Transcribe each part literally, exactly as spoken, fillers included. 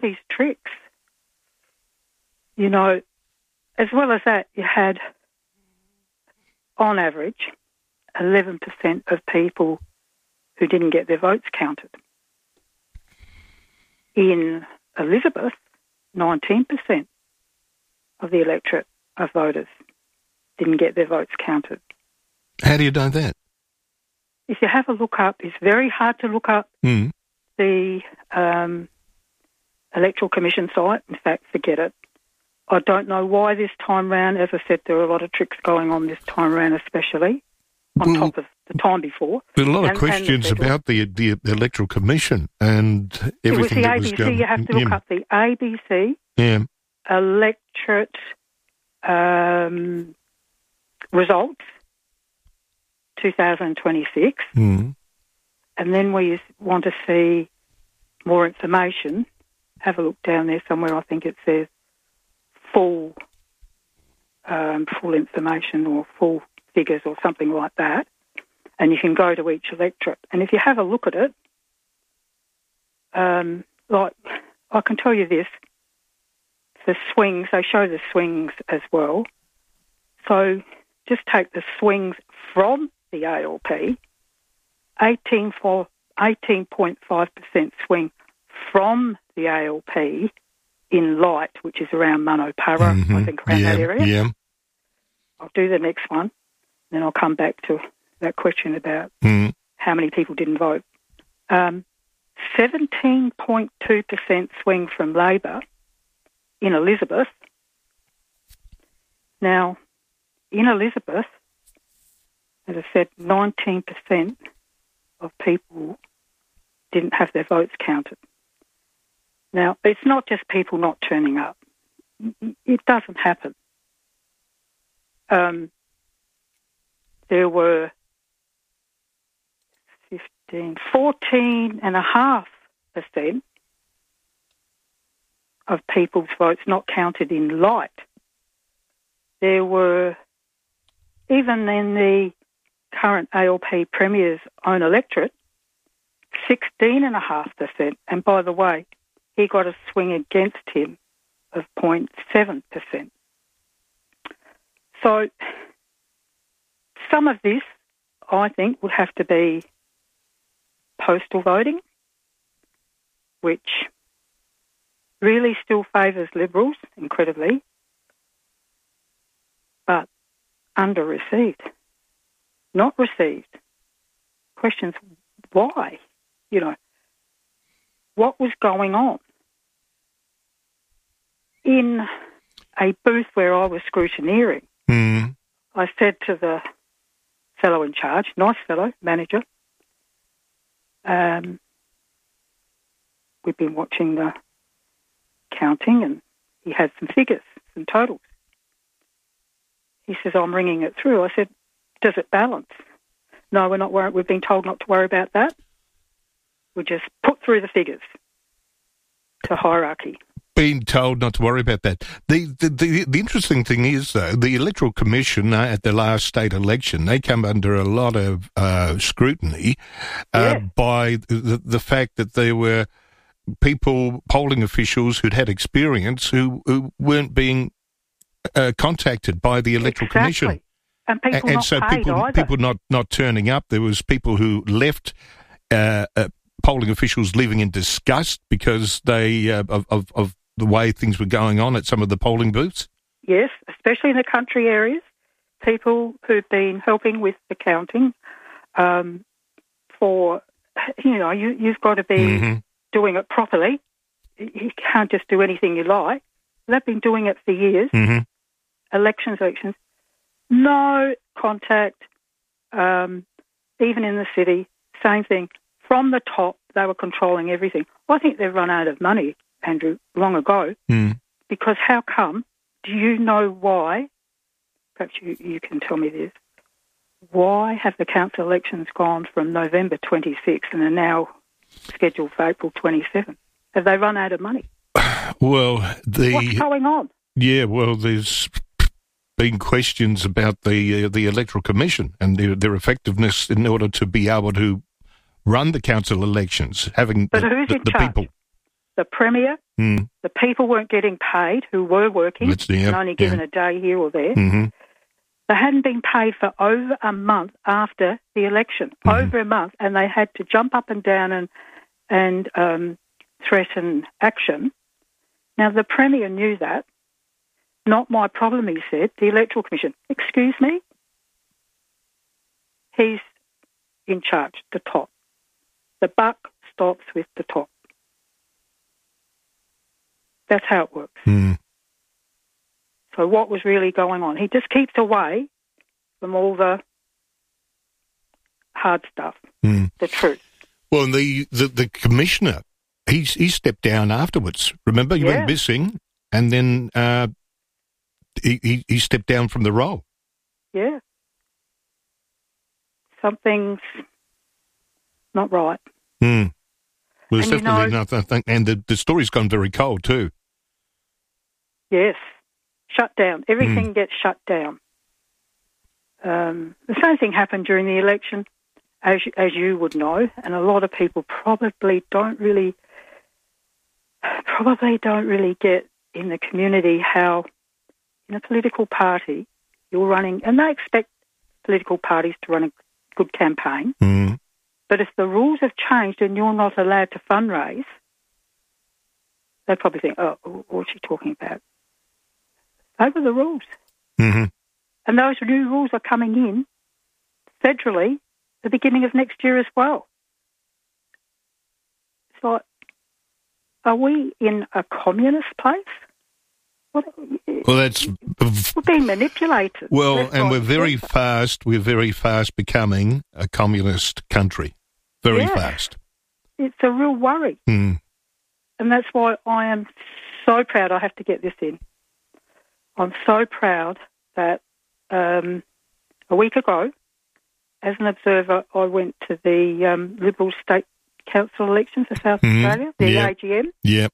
these tricks. You know, as well as that, you had, on average, eleven percent of people who didn't get their votes counted. In Elizabeth, nineteen percent of the electorate of voters didn't get their votes counted. How do you know that? If you have a look up, it's very hard to look up mm. the um, Electoral Commission site. In fact, forget it. I don't know why this time round. As I said, there are a lot of tricks going on this time round, especially on well, top of the time before. There are a lot and, of questions the about the, the Electoral Commission and everything it that was was the A B C. going on. You have to look yeah. up the A B C yeah. electorate um, results two thousand twenty-six. Mm. And then we want to see more information. Have a look down there somewhere. I think it says full um, full information or full figures or something like that. And you can go to each electorate. And if you have a look at it, um, like I can tell you this, the swings, they show the swings as well. So just take the swings from the A L P, eighteen point five percent swing from the A L P in light, which is around Manopara, mm-hmm. I think, around yeah, that area. Yeah. I'll do the next one, then I'll come back to that question about mm. how many people didn't vote. Um, seventeen point two percent swing from Labor in Elizabeth. Now, in Elizabeth, as I said, nineteen percent of people didn't have their votes counted. Now, it's not just people not turning up. It doesn't happen. Um, there were fifteen, fourteen and a half percent of people's votes not counted in light. There were, even in the current A L P Premier's own electorate, sixteen and a half percent. And by the way, he got a swing against him of zero point seven percent. So some of this, I think, would have to be postal voting, which really still favours Liberals, incredibly, but under-received, not received. Questions, why? You know, what was going on? In a booth where I was scrutineering, mm. I said to the fellow in charge, nice fellow, manager, um, we've been watching the counting and he had some figures, some totals. He says, I'm ringing it through. I said, does it balance? No, we're not worried. We've been told not to worry about that. We just put through the figures to hierarchy. Being told not to worry about that. The the, the, the interesting thing is, though, the Electoral Commission uh, at the last state election, they come under a lot of uh, scrutiny uh, yeah. by the, the fact that there were people, polling officials who'd had experience who, who weren't being uh, contacted by the Electoral exactly. Commission. And people and not so paid people, either. people not, not turning up. There was people who left uh, uh, polling officials leaving in disgust because they uh, of, of, of the way things were going on at some of the polling booths? Yes, especially in the country areas. People who've been helping with the counting um, for, you know, you, you've got to be mm-hmm. doing it properly. You can't just do anything you like. They've been doing it for years. Mm-hmm. Elections, elections. No contact, um, even in the city, same thing. From the top, they were controlling everything. I think they've run out of money, Andrew, long ago, mm. because how come, do you know why, perhaps you, you can tell me this, why have the council elections gone from November twenty-sixth and are now scheduled for April twenty-seventh? Have they run out of money? Well, the... What's going on? Yeah, well, there's been questions about the uh, the Electoral Commission and their, their effectiveness in order to be able to run the council elections, having but the, who's the, in the charge? people. the Premier, Mm. the people weren't getting paid who were working That's the- and only given yeah. a day here or there. Mm-hmm. They hadn't been paid for over a month after the election, Mhm. over a month, and they had to jump up and down and and um, threaten action. Now, the Premier knew that. Not my problem, he said. The Electoral Commission. Excuse me? He's in charge, the top. The buck stops with the top. That's how it works. Mm. So what was really going on? He just keeps away from all the hard stuff, Mm. the truth. Well, and the, the, the commissioner, he's, he stepped down afterwards. Remember, he Yeah. went missing, and then uh, he, he, he stepped down from the role. Yeah. Something's not right. Mm. Well, there's And you definitely know- nothing, and the, the story's gone very cold too. Yes. Shut down. Everything Hmm. gets shut down. Um, the same thing happened during the election, as you, as you would know, and a lot of people probably don't really, probably don't really get in the community how in a political party you're running, and they expect political parties to run a good campaign, Mm. but if the rules have changed and you're not allowed to fundraise, they probably think, oh, what's she talking about? Those are the rules. Mm-hmm. And those new rules are coming in federally the beginning of next year as well. It's like, are we in a communist place? What, Well, that's we're being manipulated. well, Left, and right, we're very centre. fast. We're very fast becoming a communist country. Very Yeah. fast. It's a real worry. Mm. And that's why I am so proud. I have to get this in. I'm so proud that um, a week ago, as an observer, I went to the um, Liberal State Council election for South Mhm. Australia, the Yeah. A G M. Yep.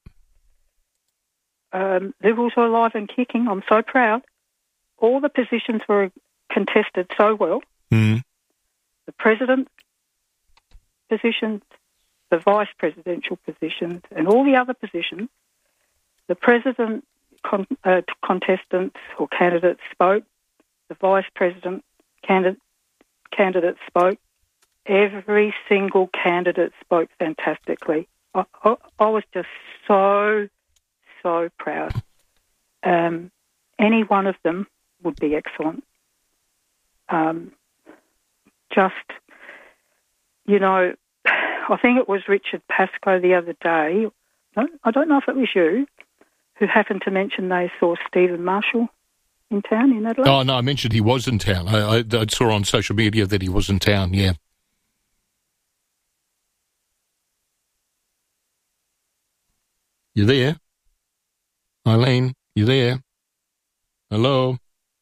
Um, Liberals were alive and kicking. I'm so proud. All the positions were contested so well. Mm. The president positions, the vice presidential positions, and all the other positions. The president con- uh, contestants or candidates spoke. The vice president candidate candidates spoke. Every single candidate spoke fantastically. I, I, I was just so, so proud. Um, any one of them would be excellent. Um, just, you know, I think it was Richard Pascoe the other day, I don't know if it was you, who happened to mention they saw Stephen Marshall in town in Adelaide. Oh, no, I mentioned he was in town. I, I, I saw on social media that he was in town, yeah. You there? Eileen, you there? Hello?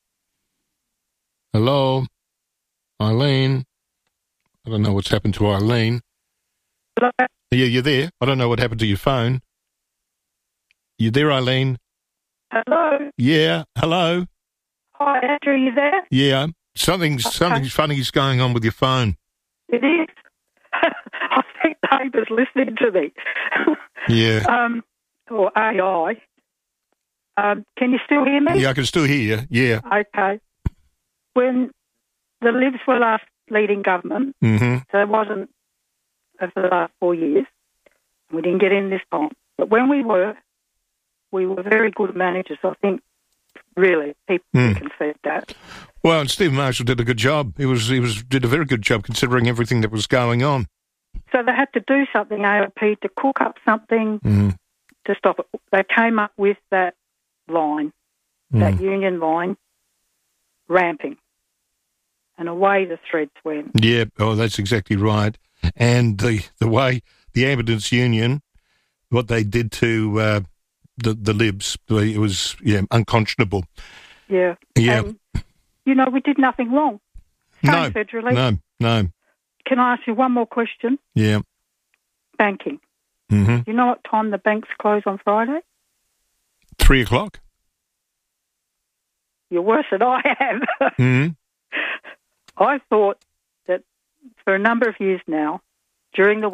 Hello? Eileen? I don't know what's happened to Eileen. Hello? Yeah, you're there. I don't know what happened to your phone. You there, Eileen? Hello? Yeah, hello? Hi, Andrew, you there? Yeah. Something's, Okay. something's funny's going on with your phone. It is. I think neighbours listening to me. Yeah. um, or A I. Um, can you still hear me? Yeah, I can still hear you. Yeah. Okay. When the Libs were last leading government, Mm-hmm. so it wasn't over the last four years, we didn't get in this time. But when we were, we were very good managers. I think, really, people Mm. concede that. Well, and Steve Marshall did a good job. He was he was did a very good job considering everything that was going on. So they had to do something, A O P, to cook up something Mm. to stop it. They came up with that line, that Mm. union line, ramping. And away the threads went. Yeah. Oh, that's exactly right. And the the way the ambulance union, what they did to uh, the the Libs, it was yeah unconscionable. Yeah. Yeah. And, you know, we did nothing wrong. Same No. federally. No. No. Can I ask you one more question? Yeah. Banking. Mm-hmm. You know what time the banks close on Friday? Three o'clock. You're worse than I am. Mm-hmm. I thought that for a number of years now, during the week,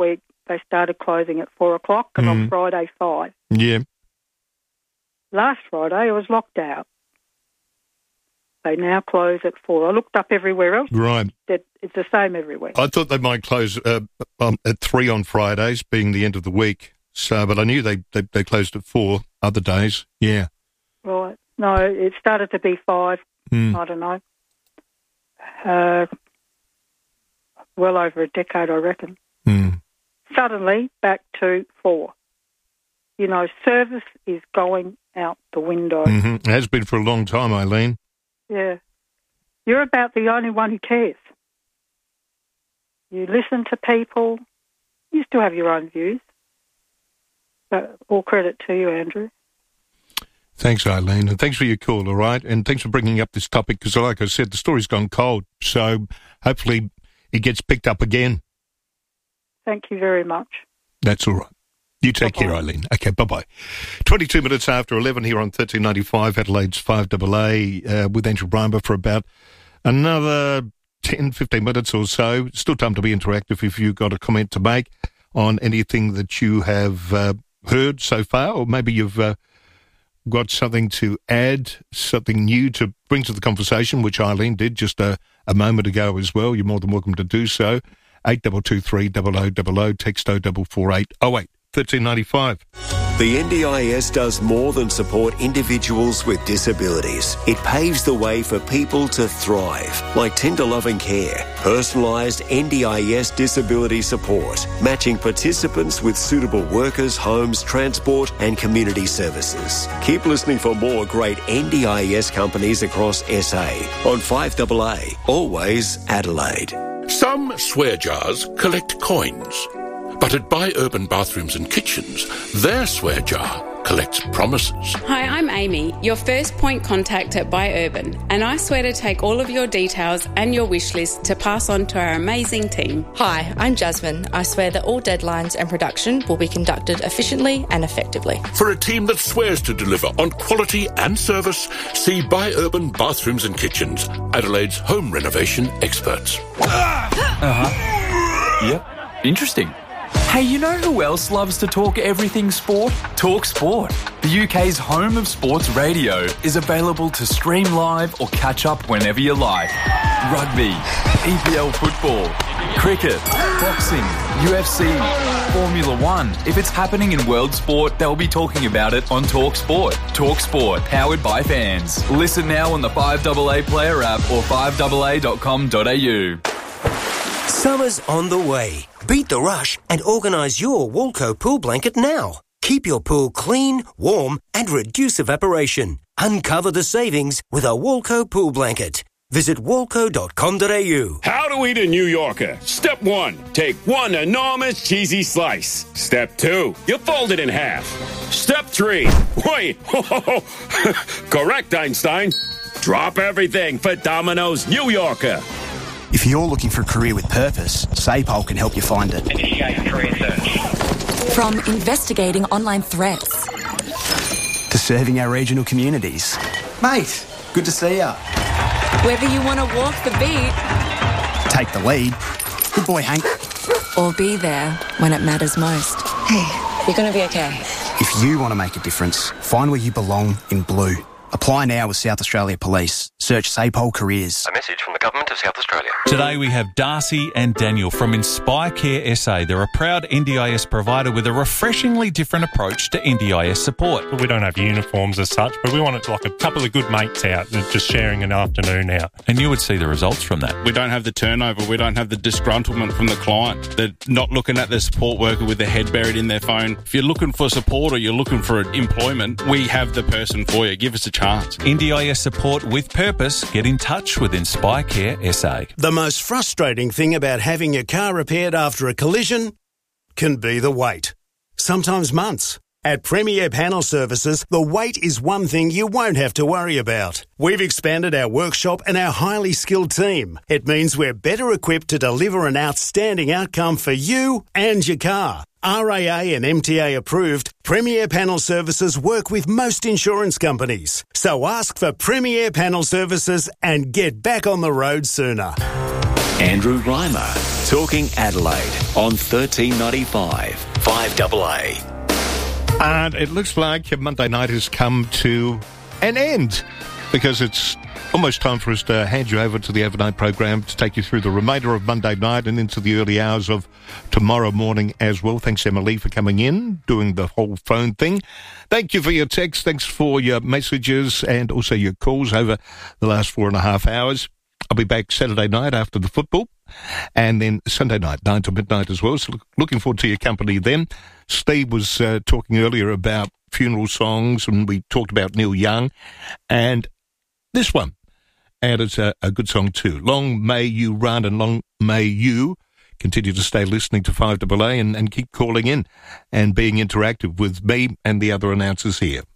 they started closing at four o'clock, and Mm. on Friday, five. Yeah. Last Friday, I was locked out. They now close at four. I looked up everywhere else. Right. That it's the same everywhere. I thought they might close uh, um, at three on Fridays, being the end of the week. So, but I knew they, they, they closed at four other days. Yeah. Right. No, it started to be five. Mm. I don't know. Uh, well over a decade, I reckon. Mm. Suddenly, back to four. You know, service is going out the window. Mm-hmm. It has been for a long time, Eileen. Yeah. You're about the only one who cares. You listen to people. You still have your own views. But all credit to you, Andrew. Thanks, Eileen, and thanks for your call, all right? And thanks for bringing up this topic, because like I said, the story's gone cold, so hopefully it gets picked up again. Thank you very much. That's all right. You take Bye-bye. care, Eileen. Okay, bye-bye. twenty-two minutes after eleven here on thirteen ninety-five, Adelaide's five A A, uh, with Angel Bramba for about another ten, fifteen minutes or so. Still time to be interactive if you've got a comment to make on anything that you have uh, heard so far, or maybe you've uh, got something to add, something new to bring to the conversation, which Eileen did just a, a moment ago as well. You're more than welcome to do so. eight two two three, double oh double oh, text oh four four eight oh eight, thirteen ninety-five. The N D I S does more than support individuals with disabilities. It paves the way for people to thrive, like tender loving care, personalised N D I S disability support, matching participants with suitable workers, homes, transport and community services. Keep listening for more great N D I S companies across S A on five A A, always Adelaide. Some swear jars collect coins. But at Buy Urban Bathrooms and Kitchens, their swear jar collects promises. Hi, I'm Amy, your first point contact at Buy Urban, and I swear to take all of your details and your wish list to pass on to our amazing team. Hi, I'm Jasmine. I swear that all deadlines and production will be conducted efficiently and effectively. For a team that swears to deliver on quality and service, see Buy Urban Bathrooms and Kitchens, Adelaide's home renovation experts. Uh-huh. Yep. Interesting. Hey, you know who else loves to talk everything sport? Talk Sport. The U K's home of sports radio is available to stream live or catch up whenever you like. Rugby, E P L football, cricket, boxing, U F C, Formula One. If it's happening in world sport, they'll be talking about it on Talk Sport. Talk Sport, powered by fans. Listen now on the five A A Player app or five A A dot com dot a u. Summer's on the way. Beat the rush and organise your Walco pool blanket now. Keep your pool clean, warm and reduce evaporation. Uncover the savings with a Walco pool blanket. Visit walco dot com dot a u. How to eat a New Yorker. Step one, take one enormous cheesy slice. Step two, you fold it in half. Step three, wait, correct, Einstein. Drop everything for Domino's New Yorker. If you're looking for a career with purpose, SAPOL can help you find it. Initiate career search. From investigating online threats to serving our regional communities. Mate, good to see ya. Whether you want to walk the beat, take the lead. Good boy, Hank. Or be there when it matters most. Hey, you're going to be okay. If you want to make a difference, find where you belong in blue. Apply now with South Australia Police. Search SAPOL Careers. A message from the Government of South Australia. Today we have Darcy and Daniel from Inspire Care S A. They're a proud N D I S provider with a refreshingly different approach to N D I S support. We don't have uniforms as such, but we want it like a couple of good mates out just sharing an afternoon out. And you would see the results from that. We don't have the turnover. We don't have the disgruntlement from the client. They're not looking at the support worker with their head buried in their phone. If you're looking for support or you're looking for employment, we have the person for you. Give us a chance. N D I S support with purpose. Get in touch with Inspire Care S A. The most frustrating thing about having your car repaired after a collision can be the wait. Sometimes months. At Premier Panel Services, the wait is one thing you won't have to worry about. We've expanded our workshop and our highly skilled team. It means we're better equipped to deliver an outstanding outcome for you and your car. R A A and M T A approved, Premier Panel Services work with most insurance companies. So ask for Premier Panel Services and get back on the road sooner. Andrew Reimer, talking Adelaide on thirteen ninety-five, five A A. And it looks like Monday night has come to an end because it's almost time for us to hand you over to the overnight program to take you through the remainder of Monday night and into the early hours of tomorrow morning as well. Thanks, Emily, for coming in, doing the whole phone thing. Thank you for your texts. Thanks for your messages and also your calls over the last four and a half hours. I'll be back Saturday night after the football and then Sunday night, nine to midnight as well. So look, looking forward to your company then. Steve was uh, talking earlier about funeral songs and we talked about Neil Young and this one. And it's a, a good song too. Long may you run and long may you continue to stay listening to five A A and, and keep calling in and being interactive with me and the other announcers here.